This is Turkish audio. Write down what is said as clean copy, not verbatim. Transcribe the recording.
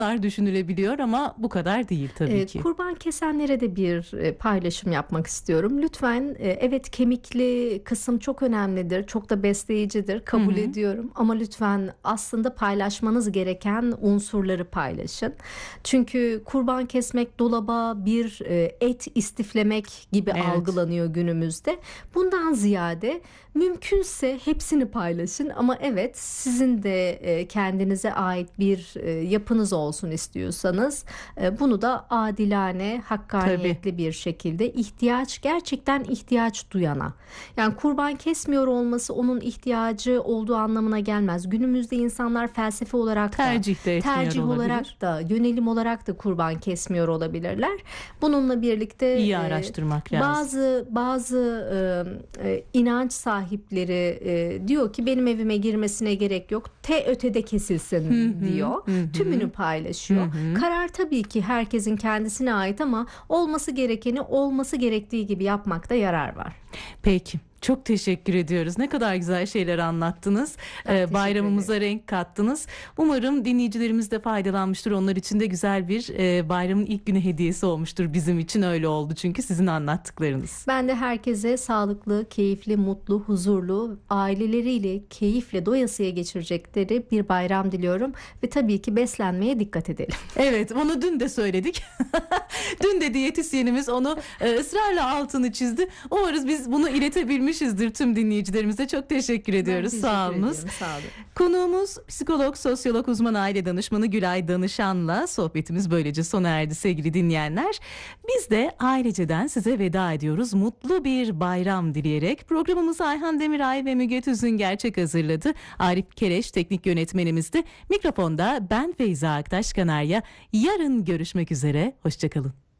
düşünülebiliyor ama bu kadar değil tabii ki. Kurban kesenlere de bir paylaşım yapmak istiyorum. Lütfen, evet, kemikli kısım çok önemlidir, çok da besleyicidir, kabul ediyorum. Ama lütfen aslında paylaşmanız gereken unsurları paylaşın. Çünkü kurban kesmek dolaba bir et istiflemek gibi algılanıyor günümüzde. Bundan ziyade mümkünse hepsini paylaşın. Ama evet, sizin de kendinize ait bir yapınız olsun istiyorsanız bunu da adilane, hakkaniyetli bir şekilde gerçekten ihtiyaç duyana. Yani kurban kesmiyor olması onun ihtiyacı olduğu anlamına gelmez. Günümüzde insanlar felsefe olarak da, tercih olarak da, yönelim olarak da kurban kesmiyor olabilirler. Bununla birlikte iyi araştırmak lazım. Bazı inanç sahipleri diyor ki benim evime girmesine gerek yok. Ötede kesilsin diyor. Tümünü paylaşıyor. Karar tabii ki herkesin kendisine ait ama olması gerekeni olması gerektiği gibi yapmakta yarar var. Peki. Çok teşekkür ediyoruz. Ne kadar güzel şeyler anlattınız. Bayramımıza renk kattınız. Umarım dinleyicilerimiz de faydalanmıştır. Onlar için de güzel bir bayramın ilk günü hediyesi olmuştur. Bizim için öyle oldu çünkü sizin anlattıklarınız. Ben de herkese sağlıklı, keyifli, mutlu, huzurlu, aileleriyle keyifle doyasıya geçirecekleri bir bayram diliyorum. Ve tabii ki beslenmeye dikkat edelim. Evet, onu dün de söyledik. Dün de diyetisyenimiz onu ısrarla altını çizdi. Umarız biz bunu iletebilmişizdir tüm dinleyicilerimize. Çok teşekkür ediyoruz. Sağ olun. Konuğumuz psikolog, sosyolog, uzman aile danışmanı Gülay Danışan'la sohbetimiz böylece sona erdi sevgili dinleyenler. Biz de aileceden size veda ediyoruz. Mutlu bir bayram dileyerek programımızı Ayhan Demiray ve Müge Tüzün Gerçek hazırladı. Arif Kereş teknik yönetmenimizdi. Mikrofonda ben Feyza Aktaş Kanarya. Yarın görüşmek üzere. Hoşçakalın.